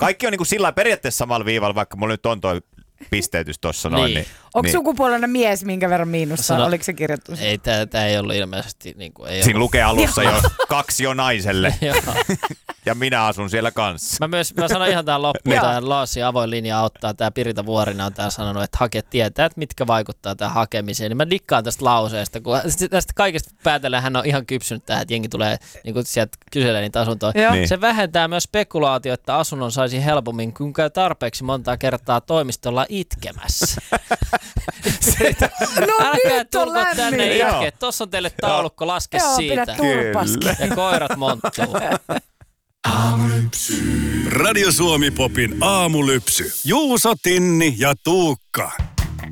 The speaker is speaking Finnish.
Kaikki on niin kuin sillä periaatteessa samalla viivalla, vaikka mulla nyt on toi pisteytys tuossa noin. Niin. Onko sukupuolena mies, minkä verran miinussa? Oliko se kirjoitettu? Ei, tämä ei ollut ilmeisesti. Niin kuin, ei siinä lukee alussa jo 2 jo naiselle. Ja minä asun siellä kanssa. Mä sanon ihan tämän loppuun. Tämä Laassi avoin linja auttaa. Tämä Pirita Vuorinen on täällä sanonut, että hake tietää, että mitkä vaikuttaa tähän hakemiseen. Niin mä dikkaan tästä lauseesta, kun tästä kaikesta päätellen hän on ihan kypsynyt tähän, että jengi tulee niin kuin sieltä kyselee niitä asuntoja. Niin. Se vähentää myös spekulaatio, että asunnon saisi helpommin, kun käy tarpeeksi montaa kertaa toimistolla itkemässä. Älkää tulko tänne itkeä. Tuossa on teille taulukko, laske siitä. Ja koirat monttuu. Aamulypsy. Radio Suomi Popin aamulypsy. Juuso, Tinni ja Tuukka.